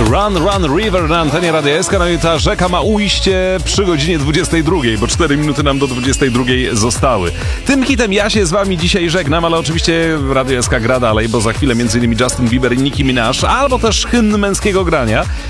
Run, Run River na antenie Radia SK. No i ta rzeka ma ujście przy godzinie 22, bo 4 minuty nam do 22 zostały. Tym hitem ja się z wami dzisiaj żegnam, ale oczywiście Radio SK gra dalej, bo za chwilę m.in. Justin Bieber i Nicki Minaj, albo też hymn męskiego grania.